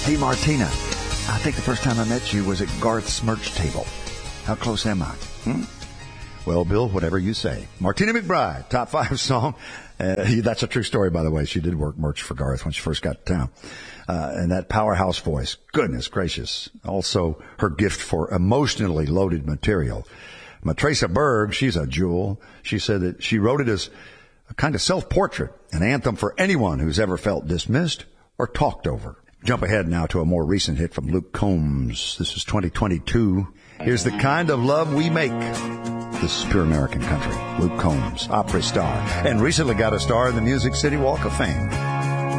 Hey, Martina, I think the first time I met you was at Garth's merch table. How close am I? Well, Bill, whatever you say. Martina McBride, top 5 song. That's a true story, by the way. She did work merch for Garth when she first got to town. And that powerhouse voice, goodness gracious. Also, her gift for emotionally loaded material. Matraca Berg, she's a jewel. She said that she wrote it as a kind of self-portrait, an anthem for anyone who's ever felt dismissed or talked over. Jump ahead now to a more recent hit from Luke Combs. This is 2022. Here's The Kind of Love We Make. This is pure American country. Luke Combs, opera star, and recently got a star in the Music City Walk of Fame.